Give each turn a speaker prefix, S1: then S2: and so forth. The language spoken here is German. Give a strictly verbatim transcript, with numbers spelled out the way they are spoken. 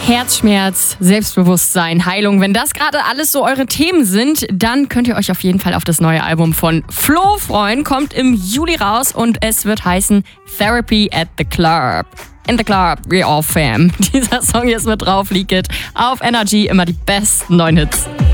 S1: Herzschmerz, Selbstbewusstsein, Heilung. Wenn das gerade alles so eure Themen sind, dann könnt ihr euch auf jeden Fall auf das neue Album von Flo freuen. Kommt im Juli raus und es wird heißen Therapy at the Club. In the Club, we all fam. Dieser Song jetzt mit drauf, liegt auf Energy, immer die besten neuen Hits.